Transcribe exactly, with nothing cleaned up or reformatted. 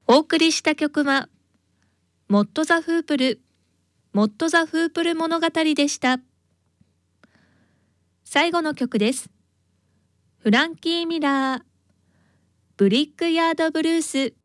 お送りした曲はモット・ザ・フープルモット・ザ・フープル物語でした。最後の曲です。フランキー・ミラー、ブリックヤード・ブルース。